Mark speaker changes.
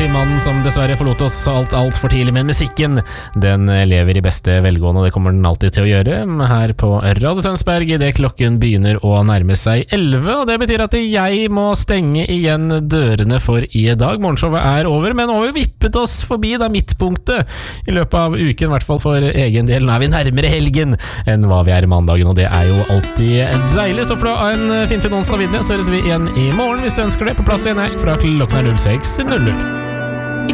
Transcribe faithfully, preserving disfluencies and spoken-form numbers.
Speaker 1: regimannen som dessverre forlot oss alt, alt for tidlig, men musikken, den lever i beste velgående, og det kommer den alltid til å gjøre her på Radio Tønsberg i det klokken begynner å nærme seg elleve, og det betyr at jeg må stenge igjen dørene for i dag. Morgenshowet er over, men har vi vippet oss forbi da midtpunktet i løpet av uken, i hvert fall for egen del. Nå er vi nærmere helgen enn hva vi er i mandagen, og det er jo alltid deilig. Så for å ha en finfin onsdag videre, så høres vi igjen i morgen hvis du ønsker det, på plass igjen her fra klokken er null seks null null.